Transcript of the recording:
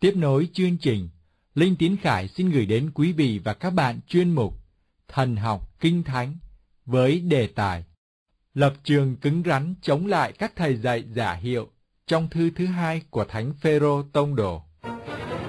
Tiếp nối chương trình, Linh Tiến Khải xin gửi đến quý vị và các bạn chuyên mục Thần học Kinh Thánh với đề tài Lập trường cứng rắn chống lại các thầy dạy giả hiệu trong thư thứ 2 của Thánh Phêrô Tông Đồ.